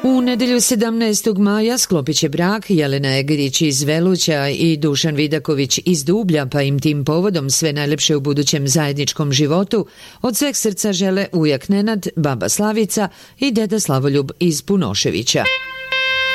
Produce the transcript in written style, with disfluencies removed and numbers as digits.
U nedelju 17. maja sklopit će brak Jelena Egerić iz Veluća i Dušan Vidaković iz Dublja, pa im tim povodom sve najlepše u budućem zajedničkom životu od sveg srca žele ujak Nenad, baba Slavica i deda Slavoljub iz Punoševića.